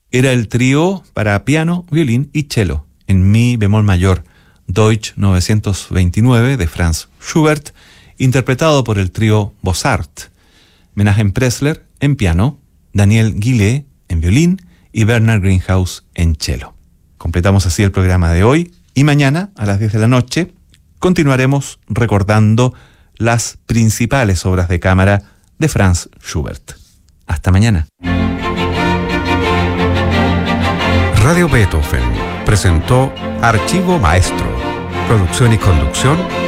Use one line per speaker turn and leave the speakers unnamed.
era el trío para piano, violín y cello en mi bemol mayor, Deutsch 929 de Franz Schubert, interpretado por el trío Bossart. Menachem Pressler en piano, Daniel Guillet en violín y Bernard Greenhouse en cello. Completamos así el programa de hoy y mañana a las 10 de la noche continuaremos recordando las principales obras de cámara de Franz Schubert. Hasta mañana.
Radio Beethoven presentó Archivo Maestro, producción y conducción